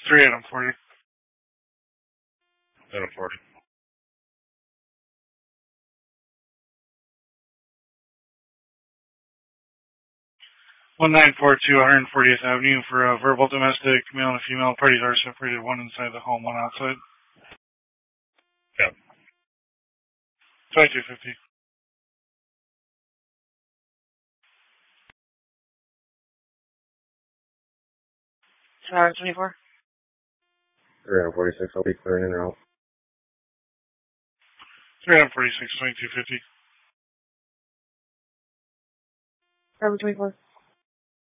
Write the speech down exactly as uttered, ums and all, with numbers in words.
three Adam forty. Adam forty. one nine four two one hundred fortieth Avenue for a verbal domestic, male and female. Parties are separated, one inside the home, one outside. Yeah. twenty-two fifty. two hours twenty-four. three Adam forty-six, I'll be clearing in or out. three Adam forty-six, twenty-two fifty. Forever twenty-four.